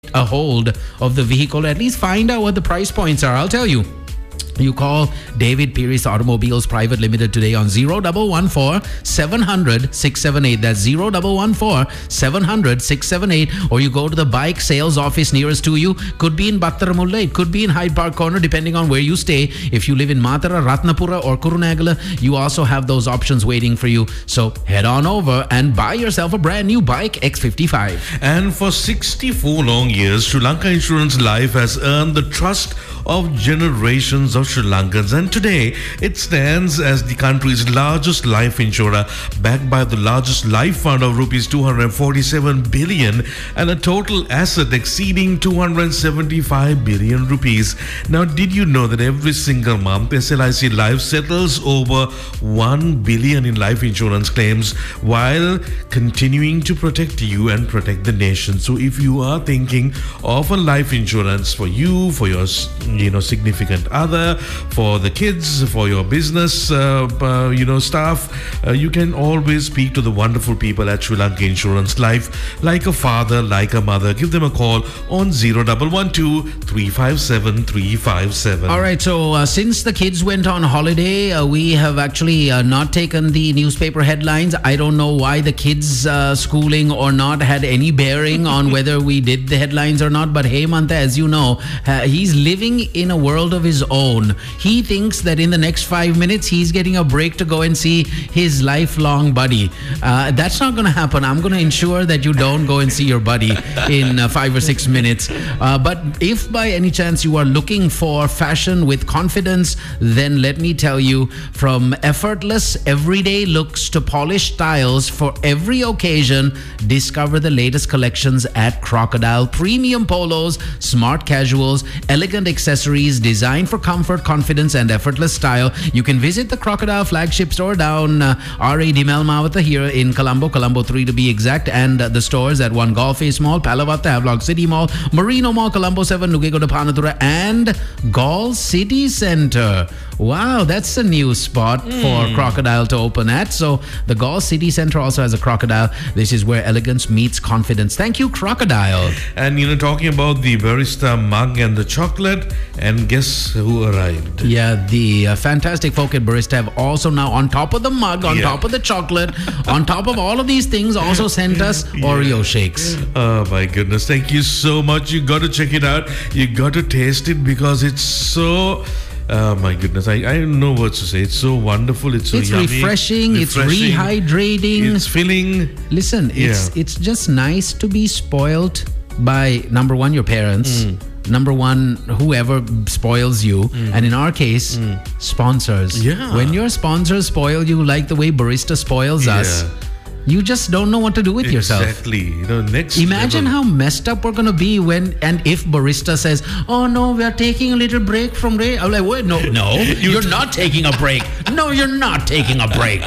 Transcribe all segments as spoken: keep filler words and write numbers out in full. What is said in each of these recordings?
a hold of the vehicle, at least find out what the price points are. I'll tell you. You call David Pierce Automobiles Private Limited today on zero one one four, seven hundred, six seven eight. That's zero one one four, seven hundred, six seven eight. Or you go to the bike sales office nearest to you. Could be in Battaramulla. It could be in Hyde Park Corner, depending on where you stay. If you live in Matara, Ratnapura or Kurunegala, you also have those options waiting for you. So head on over and buy yourself a brand new bike X fifty-five. And for sixty-four long years, Sri Lanka Insurance Life has earned the trust of generations of Sri Lankans, and today it stands as the country's largest life insurer, backed by the largest life fund of rupees two hundred forty-seven billion and a total asset exceeding two hundred seventy-five billion rupees. Now, did you know that every single month S L I C Life settles over one billion in life insurance claims while continuing to protect you and protect the nation? So if you are thinking of a life insurance for you, for your you know significant other, for the kids, for your business uh, uh, you know staff, uh, you can always speak to the wonderful people at Sri Lanka Insurance Life, like a father, like a mother. Give them a call on zero one one two, three five seven, three five seven. All right, so uh, since the kids went on holiday, uh, we have actually uh, not taken the newspaper headlines. I don't know why the kids uh, schooling or not had any bearing on whether we did the headlines or not, but Hemanta, as you know, uh, he's living in a world of his own. He thinks that in the next five minutes he's getting a break to go and see his lifelong buddy. Uh, that's not going to happen. I'm going to ensure that you don't go and see your buddy in uh, five or six minutes. Uh, but if by any chance you are looking for fashion with confidence, then let me tell you, from effortless everyday looks to polished styles for every occasion, discover the latest collections at Crocodile. Premium polos, smart casuals, elegant accessories designed for comfort, confidence and effortless style. You can visit the Crocodile flagship store down uh, R A Dimel Mawatha here in Colombo, Colombo three to be exact, and uh, the stores at One Golf Face Mall, Palavatta, Havelock City Mall, Marino Mall, Colombo seven, Nugegoda Panathura and Gall City Centre. Wow, that's a new spot mm. for Crocodile to open at. So the Gall City Centre also has a Crocodile. This is where elegance meets confidence. Thank you, Crocodile. And you know, talking about the barista mug and the chocolate, and guess who arrived? Yeah, the uh, fantastic folk at Barista have also now, on top of the mug, on yeah. top of the chocolate, on top of all of these things, also sent us yeah. Oreo shakes. Oh my goodness, thank you so much. You got to check it out. You got to taste it because it's so... Oh my goodness, I, I don't know what to say. It's so wonderful. It's so it's yummy. Refreshing, refreshing. It's rehydrating. It's filling. Listen, it's yeah. it's just nice to be spoiled by, number one, your parents. Mm. Number one, whoever spoils you. Mm. And in our case, mm. sponsors. Yeah. When your sponsors spoil you like the way Barista spoils yeah. us, you just don't know what to do with exactly. yourself. Exactly. You know, next Imagine level. how messed up we're going to be when and if Barista says, oh no, we are taking a little break from Ray. I'm like, wait, no, no, you're not taking a break. No, you're not taking a break.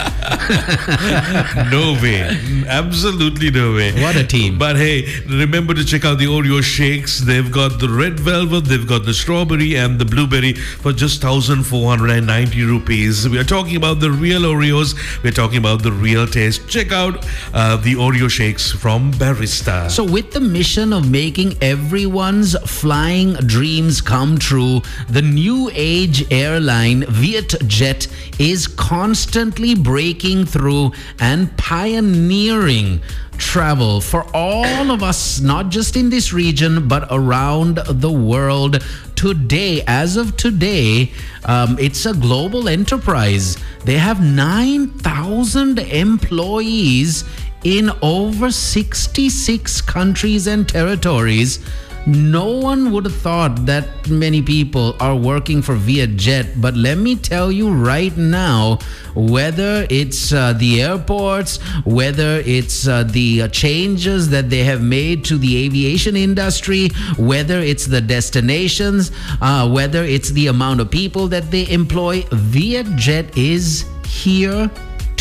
No way. Absolutely no way. What a team. But hey, remember to check out the Oreo shakes. They've got the red velvet, they've got the strawberry and the blueberry for just one thousand four hundred ninety rupees. We are talking about the real Oreos. We're talking about the real taste. Check out Uh, the Oreo shakes from Barista. So with the mission of making everyone's flying dreams come true, the new age airline Vietjet is constantly breaking through and pioneering travel for all of us, not just in this region but around the world. Today, as of today, um, it's a global enterprise. They have nine thousand employees in over sixty-six countries and territories. No one would have thought that many people are working for Vietjet, but let me tell you right now, whether it's uh, the airports, whether it's uh, the uh, changes that they have made to the aviation industry, whether it's the destinations, uh, whether it's the amount of people that they employ, Vietjet is here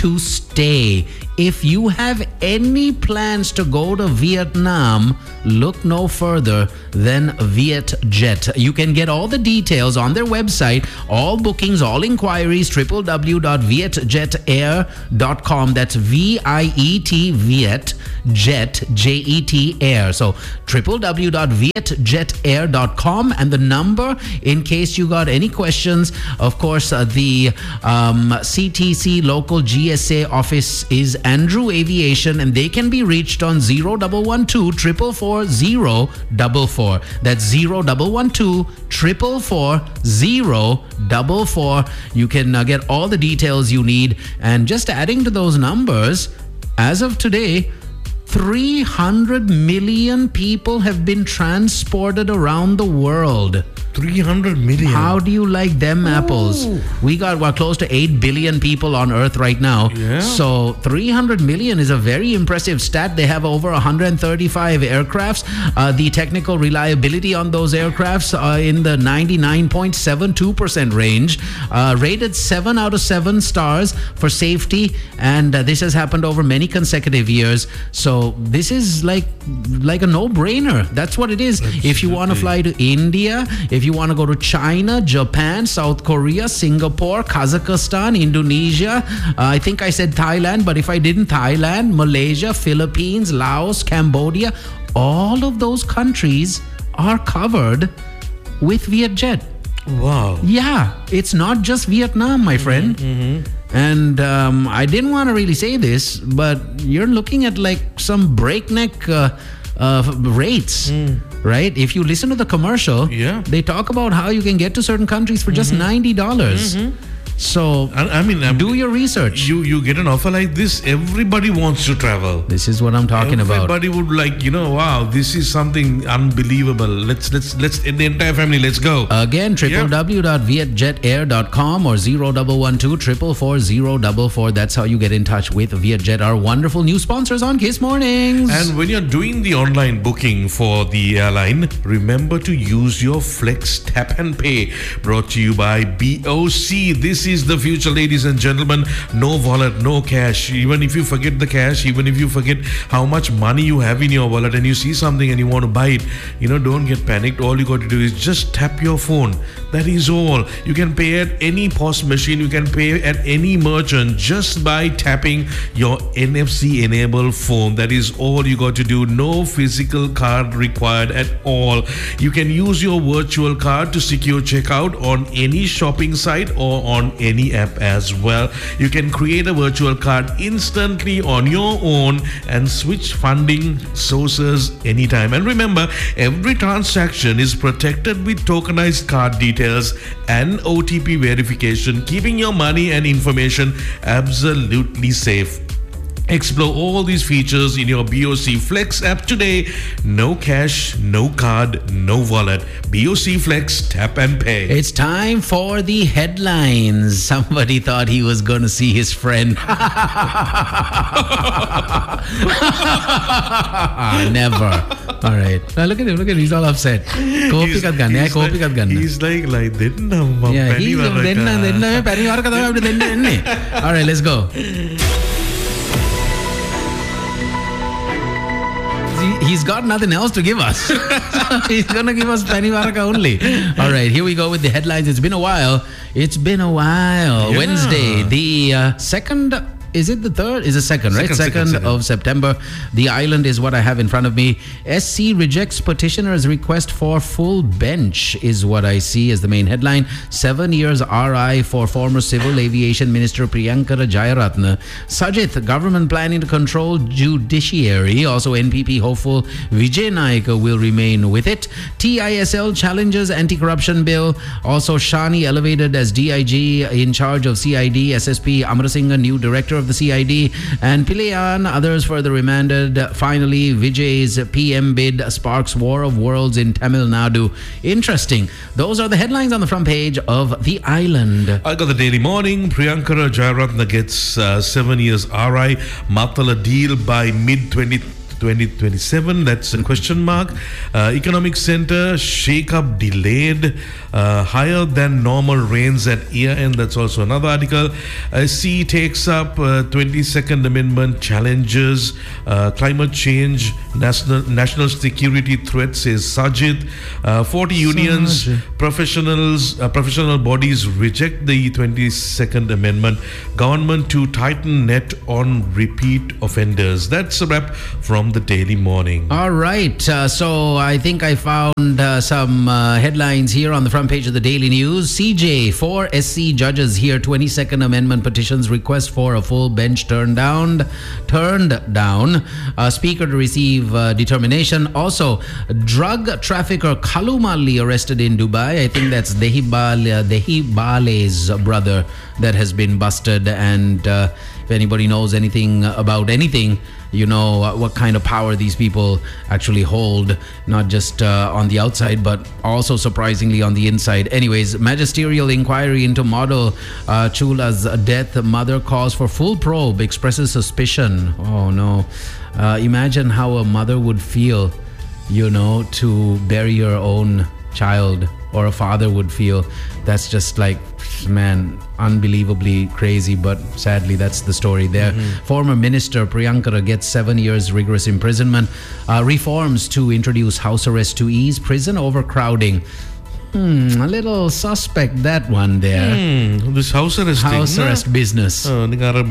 to stay. If you have any plans to go to Vietnam, look no further than Vietjet. You can get all the details on their website, all bookings, all inquiries, w w w dot vietjet air dot com. That's V I E T, Viet, Jet, J E T, Air. So w w w dot vietjet air dot com. And the number, in case you got any questions, of course, uh, the um, C T C local G S A office is Andrew Aviation, and they can be reached on zero one one two, four four four, zero four four. That's zero one one two, four four four, zero four four. You can uh, get all the details you need. And just adding to those numbers, as of today, three hundred million people have been transported around the world. three hundred million. How do you like them apples? Ooh. We got well, close to eight billion people on Earth right now. Yeah. So three hundred million is a very impressive stat. They have over one hundred thirty-five aircrafts. Uh, the technical reliability on those aircrafts are in the ninety-nine point seven two percent range. Uh, rated seven out of seven stars for safety. And uh, this has happened over many consecutive years. So this is like, like a no-brainer. That's what it is. Absolutely. If you want to fly to India, if If you want to go to China, Japan, South Korea, Singapore, Kazakhstan, Indonesia, uh, I think I said Thailand, but if I didn't, Thailand, Malaysia, Philippines, Laos, Cambodia, all of those countries are covered with Vietjet. Wow. Yeah, it's not just Vietnam, my friend. Mm-hmm. And um, I didn't want to really say this, but you're looking at like some breakneck uh, uh, rates. Mm. Right? If you listen to the commercial, yeah. they talk about how you can get to certain countries for just mm-hmm. ninety dollars. Mm-hmm. So, I, I mean, I'm, do your research. You you get an offer like this, everybody wants to travel. This is what I'm talking everybody about. Everybody would like, you know, wow, this is something unbelievable. Let's let's let's the entire family, let's go. Again, w w w dot vietjet air dot com or zero one one two, four four four, zero four four. That's how you get in touch with Vietjet, our wonderful new sponsors on Kiss Mornings. And when you're doing the online booking for the airline, remember to use your Flex Tap and Pay. Brought to you by B O C. This is the future, ladies and gentlemen. No wallet, no cash. Even if you forget the cash, even if you forget how much money you have in your wallet and you see something and you want to buy it, you know, don't get panicked. All you got to do is just tap your phone. That is all. You can pay at any P O S machine. You can pay at any merchant just by tapping your N F C enabled phone. That is all you got to do. No physical card required at all. You can use your virtual card to secure checkout on any shopping site or on any app as well. You can create a virtual card instantly on your own and switch funding sources anytime. And remember, every transaction is protected with tokenized card details and O T P verification, keeping your money and information absolutely safe. Explore all these features in your B O C Flex app today. No cash, no card, no wallet. B O C Flex Tap and Pay. It's time for the headlines. Somebody thought he was going to see his friend. Never. All right. Now look at him. Look at him. He's all upset. Kopi kat ganne. He's Kopi kat ganne. He's like, like, didn't Yeah, he's All right, let's go. He's got nothing else to give us. He's going to give us Penny Varaka only. All right, here we go with the headlines. It's been a while. It's been a while. Yeah. Wednesday, the uh, second... Is it the third? Is the second, right? Second, second, second, of September. The island is what I have in front of me. S C rejects petitioner's request for full bench is what I see as the main headline. Seven years R I for former Civil Aviation Minister Priyankara Jayaratne. Sajith, government planning to control judiciary. Also N P P hopeful Vijay Naik will remain with it. T I S L challenges anti-corruption bill. Also Shani elevated as D I G in charge of C I D. S S P Amarasinghe, new director of the C I D, and Pilayan, others further remanded. Finally, Vijay's P M bid sparks war of worlds in Tamil Nadu. Interesting. Those are the headlines on the front page of The Island. I got the Daily Morning. Priyankara Jayaratne gets uh, seven years R I. Matala deal by mid twenty twenty twenty-seven. That's a question mark. Uh, economic center, shake-up delayed. Uh, higher than normal rains at year-end. That's also another article. Uh, C takes up uh, twenty-second Amendment challenges. Uh, climate change, national national security threat, says Sajid. Uh, forty unions, Sajid. professionals, uh, professional bodies reject the twenty-second Amendment. Government to tighten net on repeat offenders. That's a wrap from the Daily Morning. All right. Uh, so I think I found uh, some uh, headlines here on the front page of the Daily News. C J, four S C judges hear twenty-second Amendment petitions, request for a full bench turned down. Turned down. Uh, speaker to receive uh, determination. Also, drug trafficker Khalum Ali arrested in Dubai. I think that's Dehibale, Dehibale's brother that has been busted. And uh, if anybody knows anything about anything, you know uh, what kind of power these people actually hold, not just uh, on the outside, but also surprisingly on the inside. Anyways, magisterial inquiry into model uh, Chula's death. Mother calls for full probe, expresses suspicion. Oh no. Uh, imagine how a mother would feel, you know, to bury her own child, or a father would feel. That's just like, man, unbelievably crazy, but sadly that's the story there. Mm-hmm. Former Minister Priyankara gets seven years rigorous imprisonment. Uh, reforms to introduce house arrest to ease prison overcrowding. Hmm, a little suspect, that one there. Hmm, this house arrest House thing, arrest nah? business. Uh,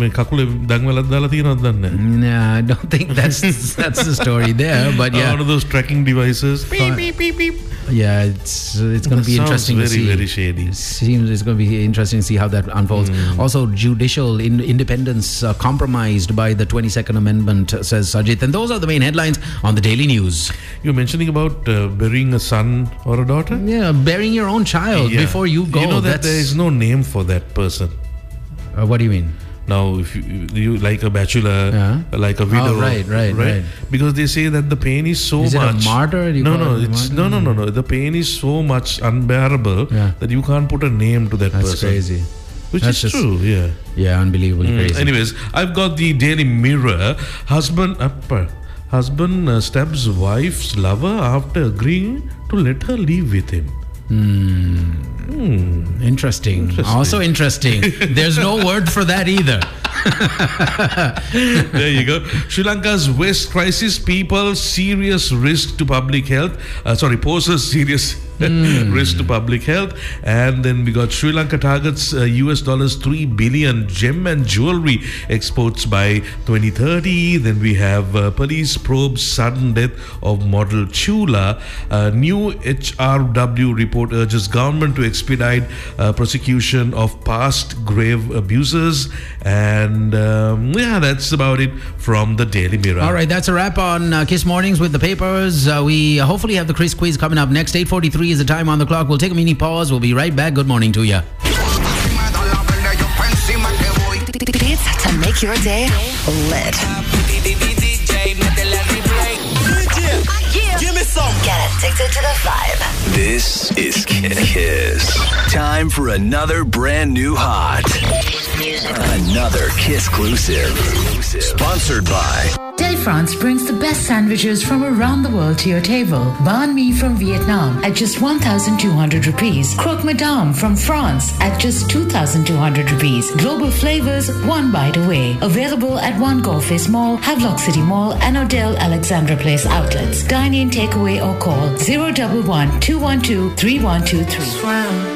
Nah, I don't think that's that's the story there, but yeah. Uh, one of those tracking devices. Beep, beep, beep, beep. Yeah, it's it's going to be Sounds interesting very, to see. very shady. It seems it's going to be interesting to see how that unfolds. Mm. Also, judicial in, independence uh, compromised by the twenty-second Amendment, uh, says Sajid. And those are the main headlines on the Daily News. You're mentioning about uh, burying a son or a daughter? Yeah, burying your own child Yeah. before you go. You know that that's, there is no name for that person. Uh, what do you mean? Now, if you, you like a bachelor, Yeah. like a widow, Oh, right, right, right. Because they say that the pain is so Is much. it a martyr? Do you No, call no, it a it's martyr? no, no, no, no. The pain is so much unbearable Yeah. that you can't put a name to that That's person. crazy. Which That's is just- true, yeah. Yeah, unbelievably Mm, crazy. Anyways, I've got the Daily Mirror. Husband, uh, husband uh, stabs wife's lover after agreeing to let her live with him. Hmm. Hmm. Interesting. Interesting. Also interesting. There's no word for that either. There you go. Sri Lanka's waste crisis, people serious risk to public health. Uh, sorry, poses serious mm. risk to public health. And then we got Sri Lanka targets uh, U S dollars three billion gem and jewelry exports by twenty thirty. Then we have uh, police probes sudden death of model Chula. Uh, new H R W report urges government to expedite uh, prosecution of past grave abusers. And um, yeah, that's about it from the Daily Mirror. All right, that's a wrap on uh, Kiss Mornings with the papers. Uh, we uh, hopefully have the Chris Quiz coming up next. eight forty-three is the time on the clock. We'll take a mini pause. We'll be right back. Good morning to you. Beats to make your day lit. Give me some. Get addicted to the vibe. This is Kiss. Time for another brand new hot. Another Kiss-clusive. Sponsored by Delfrance brings the best sandwiches from around the world to your table. Banh mi from Vietnam at just one thousand two hundred rupees. Croque Madame from France at just two thousand two hundred rupees. Global flavors, one bite away. Available at One Golf Face Mall, Havelock City Mall, and Odell Alexandra Place outlets. Dine in, takeaway, or call zero one one, two one two, three one two three.